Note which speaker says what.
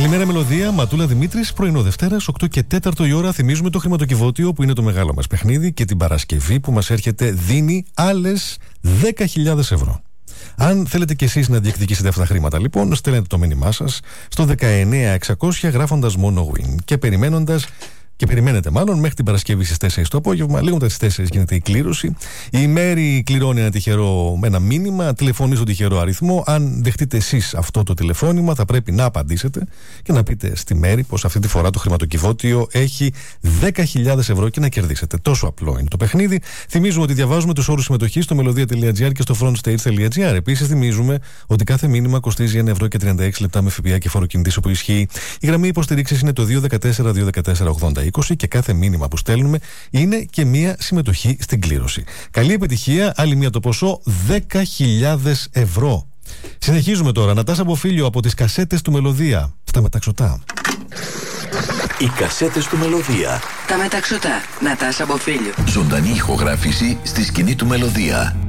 Speaker 1: Καλημέρα Μελωδία, Ματούλα Δημήτρης, πρωινό Δευτέρας, 8 και 4 η ώρα. Θυμίζουμε το χρηματοκιβώτιο που είναι το μεγάλο μας παιχνίδι και την Παρασκευή που μας έρχεται δίνει άλλες 10.000 ευρώ. Αν θέλετε κι εσείς να διεκδικήσετε αυτά τα χρήματα, λοιπόν, στέλνετε το μήνυμά σας στο 19600 γράφοντας μόνο win και περιμένετε μάλλον μέχρι την Παρασκευή στις 4 το απόγευμα. Λίγο μετά στις 4 γίνεται η κλήρωση. Η Μέρη κληρώνει ένα μήνυμα, τηλεφωνεί στον τυχερό αριθμό. Αν δεχτείτε εσείς αυτό το τηλεφώνημα, θα πρέπει να απαντήσετε και να πείτε στη Μέρη πως αυτή τη φορά το χρηματοκιβώτιο έχει 10.000 ευρώ και να κερδίσετε. Τόσο απλό είναι το παιχνίδι. Θυμίζουμε ότι διαβάζουμε τους όρους συμμετοχής στο melodia.gr και στο frontstage.gr. Επίσης, θυμίζουμε ότι κάθε μήνυμα κοστίζει 1 ευρώ και 36 λεπτά με ΦΠΑ και φόρο κινητής όπου ισχύει. Η γραμμή υποστηρίξης είναι το 214-214-80. Και κάθε μήνυμα που στέλνουμε είναι και μία συμμετοχή στην κλήρωση. Καλή επιτυχία, άλλη μία το ποσό 10.000 ευρώ. Συνεχίζουμε τώρα. Νατάσα Μποφίλιο από τις κασέτες του Μελωδία. Στα μεταξωτά.
Speaker 2: Οι κασέτες του Μελωδία.
Speaker 3: Τα μεταξωτά. Νατάσα Μποφίλιο.
Speaker 2: Ζωντανή ηχογράφηση στη σκηνή του Μελωδία.